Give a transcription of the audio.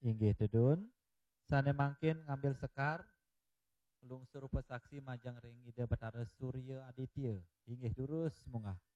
Inggih tudun. Sane mangkin ngambil sekar. Lungsur pesaksi majang ring ida Bathara Surya Aditya. Inggih lurus mungah.